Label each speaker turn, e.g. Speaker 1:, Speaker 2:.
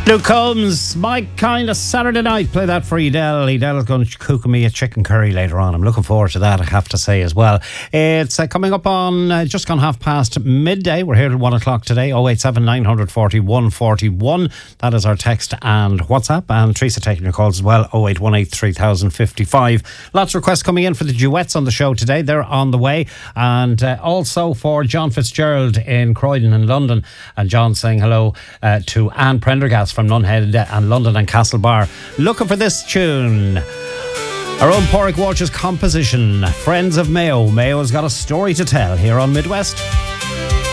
Speaker 1: Luke Combs, my kind of Saturday night. Play that for Edel. Edel's going to cook me a chicken curry later on. I'm looking forward to that, I have to say as well. It's coming up on just gone half past midday. We're here till 1 o'clock today. 087 940 141. That is our text and WhatsApp. And Teresa taking your calls as well. 0818 3055. Lots of requests coming in for the duets on the show today. They're on the way. And also for John Fitzgerald in Croydon in London. And John saying hello to Anne Prendergast from Nunhead and London and Castlebar. Looking for this tune. Our own Porrick Walsh's composition, Friends of Mayo. Mayo's got a story to tell here on Midwest.